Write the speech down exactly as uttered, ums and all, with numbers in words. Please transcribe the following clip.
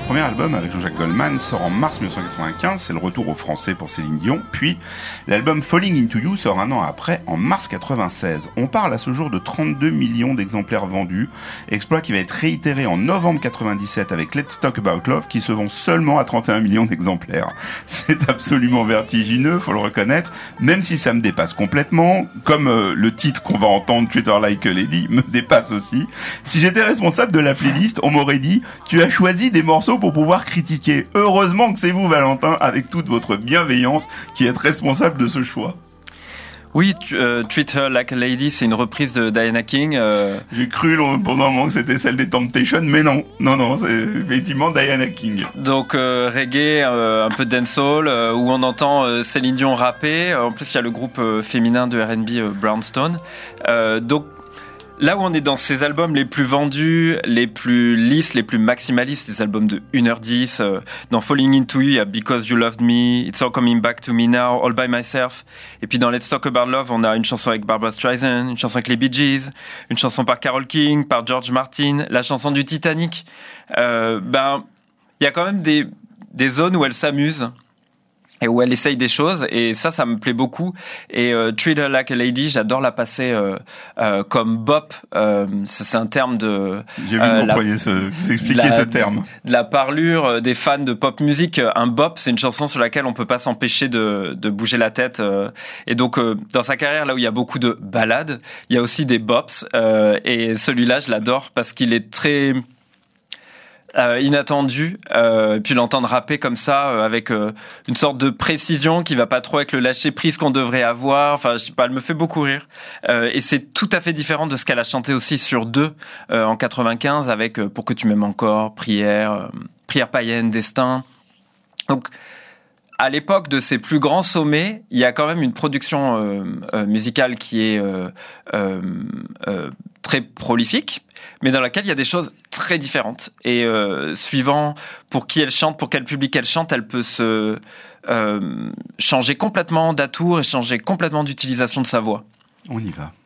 premier album avec Jean-Jacques Goldman sort en mars dix-neuf cent quatre-vingt-quinze, c'est le retour au français pour Céline Dion, puis l'album Falling Into You sort un an après, en mars quatre-vingt-seize. On parle à ce jour de trente-deux millions d'exemplaires vendus, exploit qui va être réitéré en novembre quatre-vingt-dix-sept avec Let's Talk About Love qui se vend seulement à trente et un millions d'exemplaires. C'est absolument vertigineux, faut le reconnaître, même si ça me dépasse complètement, comme euh, le titre qu'on va entendre, Treat Her Like a Lady, me dépasse aussi. Si j'étais responsable de la playlist, on m'aurait dit « Tu as choisi des morceaux pour pouvoir critiquer. » Heureusement que c'est vous, Valentin, avec toute votre bienveillance, qui êtes responsable de ce choix. Oui, euh, Treat Her Like a Lady, c'est une reprise de Diana King. Euh... J'ai cru pendant un moment que c'était celle des Temptations, mais non, non, non, c'est effectivement Diana King. Donc euh, reggae, euh, un peu de dancehall, euh, où on entend euh, Céline Dion rapper. En plus, il y a le groupe euh, féminin de R and B euh, Brownstone. Euh, donc là où on est dans ces albums les plus vendus, les plus lisses, les plus maximalistes, des albums de une heure dix, euh, dans Falling Into You, il y a Because You Loved Me, It's All Coming Back to Me Now, All By Myself. Et puis dans Let's Talk About Love, on a une chanson avec Barbra Streisand, une chanson avec les Bee Gees, une chanson par Carole King, par George Martin, la chanson du Titanic. Euh, ben, il y a quand même des, des zones où elle s'amuse et où elle essaye des choses, et ça, ça me plaît beaucoup. Et euh, Treat Her Like a Lady, j'adore la passer euh, euh, comme bop. Euh, ça, c'est un terme de... J'ai vu euh, que vous, ce, vous expliquer ce terme. De la parlure des fans de pop music. Un bop, c'est une chanson sur laquelle on peut pas s'empêcher de, de bouger la tête. Euh, et donc, euh, dans sa carrière, là où il y a beaucoup de ballades, il y a aussi des bops. Euh, et celui-là, je l'adore parce qu'il est très... Euh, inattendu, euh, et puis l'entendre rapper comme ça euh, avec euh, une sorte de précision qui va pas trop avec le lâcher prise qu'on devrait avoir. Enfin, je sais pas, elle me fait beaucoup rire, euh, et c'est tout à fait différent de ce qu'elle a chanté aussi sur deux euh, en quatre-vingt-quinze avec euh, Pour que tu m'aimes encore, Prière, euh, Prière païenne, Destin. Donc à l'époque de ses plus grands sommets, il y a quand même une production euh, euh, musicale qui est euh, euh, euh, très prolifique, mais dans laquelle il y a des choses très différentes. Et euh, suivant pour qui elle chante, pour quel public elle chante, elle peut se euh, changer complètement d'atour et changer complètement d'utilisation de sa voix. On y va.